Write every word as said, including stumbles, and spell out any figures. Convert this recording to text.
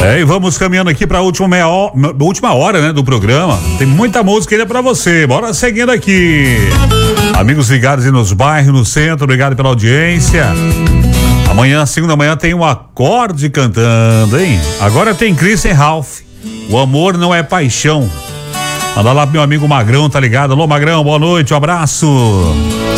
É, e vamos caminhando aqui para a última meia hora, última hora, né, do programa. Tem muita música ainda para você. Bora seguindo aqui. Amigos ligados aí nos bairros, no centro, obrigado pela audiência. Amanhã, segunda manhã, tem um acorde cantando, hein? Agora tem Chris e Ralph. O amor não é paixão. Manda lá pro meu amigo Magrão, tá ligado? Alô, Magrão, boa noite, um abraço.